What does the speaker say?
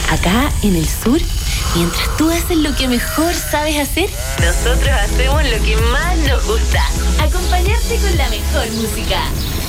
Acá en el sur, mientras tú haces lo que mejor sabes hacer, nosotros hacemos lo que más nos gusta: acompañarte con la mejor música.